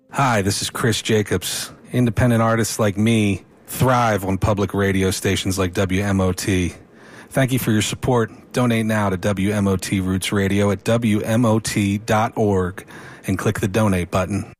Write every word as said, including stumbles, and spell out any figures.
Hi, this is Chris Jacobs. Independent artists like me thrive on public radio stations like W M O T. Thank you for your support. Donate now to W M O T Roots Radio at W M O T dot org and click the donate button.